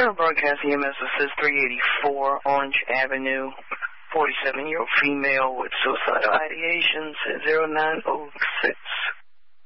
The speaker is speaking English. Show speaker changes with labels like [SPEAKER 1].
[SPEAKER 1] Federal Broadcast EMS Assist 384 Orange Avenue, 47-year-old female with suicidal ideations at 0906.